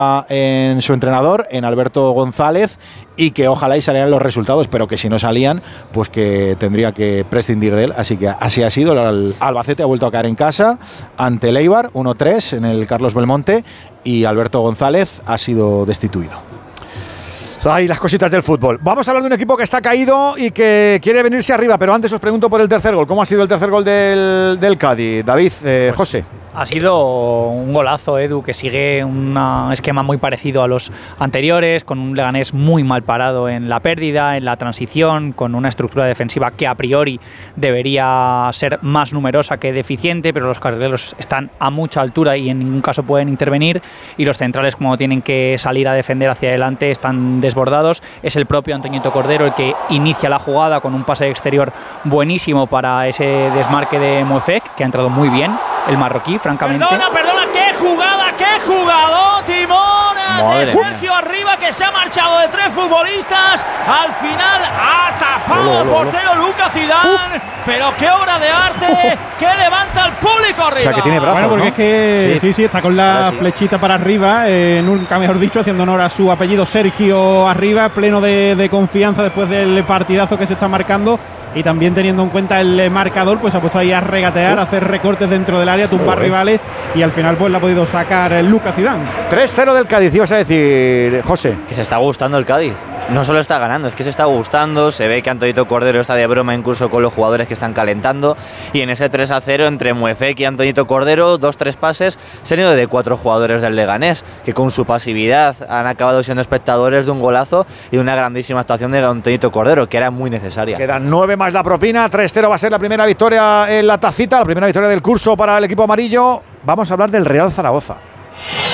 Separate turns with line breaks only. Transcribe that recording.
en su entrenador, en Alberto González, y que ojalá y salieran los resultados, pero que si no salían, pues que tendría que prescindir de él. Así que así ha sido. El Albacete ha vuelto a caer en casa ante el Eibar, 1-3 en el Carlos Belmonte, y Alberto González ha sido destituido.
Ay, las cositas del fútbol. Vamos a hablar de un equipo que está caído y que quiere venirse arriba, pero antes os pregunto por el tercer gol. ¿Cómo ha sido el tercer gol del Cádiz? David, José.
Ha sido un golazo, Edu, que sigue un esquema muy parecido a los anteriores, con un Leganés muy mal parado en la pérdida, en la transición, con una estructura defensiva que a priori debería ser más numerosa que deficiente, pero los carrileros están a mucha altura y en ningún caso pueden intervenir, y los centrales, como tienen que salir a defender hacia adelante, están desbordados. Es el propio Antoñito Cordero el que inicia la jugada con un pase exterior buenísimo para ese desmarque de Moefek, que ha entrado muy bien el marroquí, francamente.
Perdona, qué jugado, Timonas de Sergio Arriba, que se ha marchado de 3 futbolistas, al final ha tapado el portero Lucas Zidane, pero qué obra de arte, que levanta al público arriba.
O sea, que tiene brazos,
bueno, porque
¿no?
es que sí, está con la flechita para arriba, nunca mejor dicho, haciendo honor a su apellido, Sergio Arriba, pleno de confianza después del partidazo que se está marcando. Y también teniendo en cuenta el marcador, pues ha puesto ahí a regatear, a hacer recortes dentro del área, tumbar rivales, y al final pues la ha podido sacar Lucas Zidane.
3-0 del Cádiz, ibas a decir, José.
Que se está gustando el Cádiz. No solo está ganando, es que se está gustando. Se ve que Antoñito Cordero está de broma incluso con los jugadores que están calentando. Y en ese 3-0 entre Moefek y Antoñito Cordero, 2-3 pases, se han ido de 4 jugadores del Leganés, que con su pasividad han acabado siendo espectadores de un golazo y una grandísima actuación de Antoñito Cordero, que era muy necesaria.
Quedan 9 más la propina, 3-0 va a ser la primera victoria en la tacita, la primera victoria del curso para el equipo amarillo. Vamos a hablar del Real Zaragoza.